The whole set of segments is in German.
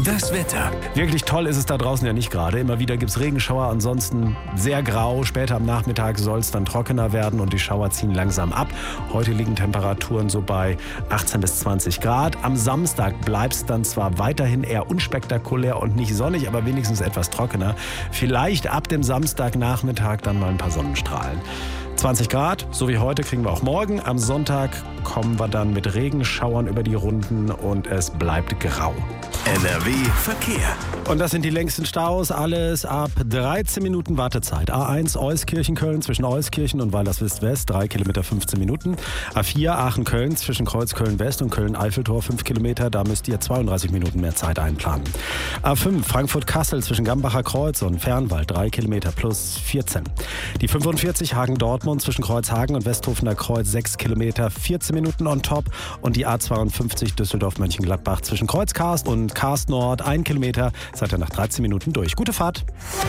Das Wetter. Wirklich toll ist es da draußen ja nicht gerade. Immer wieder gibt es Regenschauer, ansonsten sehr grau. Später am Nachmittag soll es dann trockener werden und die Schauer ziehen langsam ab. Heute liegen Temperaturen so bei 18 bis 20 Grad. Am Samstag bleibt es dann zwar weiterhin eher unspektakulär und nicht sonnig, aber wenigstens etwas trockener. Vielleicht ab dem Samstagnachmittag dann mal ein paar Sonnenstrahlen. 20 Grad, so wie heute, kriegen wir auch morgen. Am Sonntag kommen wir dann mit Regenschauern über die Runden und es bleibt grau. NRW Verkehr. Und das sind die längsten Staus, alles ab 13 Minuten Wartezeit. A1 Euskirchen-Köln zwischen Euskirchen und Weilerswist-West, 3 Kilometer 15 Minuten. A4 Aachen-Köln zwischen Kreuzköln-West und Köln-Eiffeltor, 5 Kilometer, da müsst ihr 32 Minuten mehr Zeit einplanen. A5 Frankfurt-Kassel zwischen Gambacher Kreuz und Fernwald, 3 Kilometer plus 14. Die 45 Hagen-Dortmund zwischen Kreuzhagen und Westhofener Kreuz, 6 Kilometer, 14 Minuten on top. Und die A52 Düsseldorf-Mönchengladbach zwischen Kreuzkarst und Karst Nord, 1 Kilometer, seid ihr nach 13 Minuten durch. Gute Fahrt!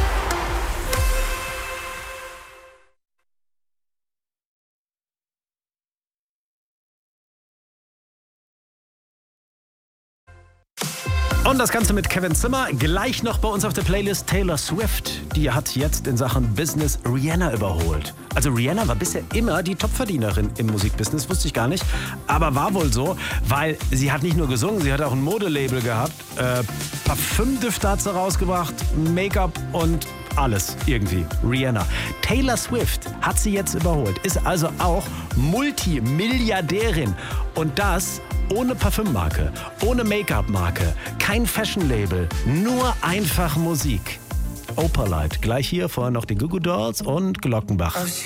Und das Ganze mit Kevin Zimmer. Gleich noch bei uns auf der Playlist Taylor Swift. Die hat jetzt in Sachen Business Rihanna überholt. Also Rihanna war bisher immer die Topverdienerin im Musikbusiness, wusste ich gar nicht. Aber war wohl so, weil sie hat nicht nur gesungen, sie hat auch ein Modelabel gehabt. Parfümdüfte hat sie rausgebracht, Make-up und alles irgendwie. Rihanna. Taylor Swift hat sie jetzt überholt, ist also auch Multimilliardärin. Und das ohne Parfümmarke, ohne Make-up-Marke, kein Fashion-Label, nur einfach Musik. Opalite, gleich hier, vorher noch die Goo Goo Dolls und Glockenbach.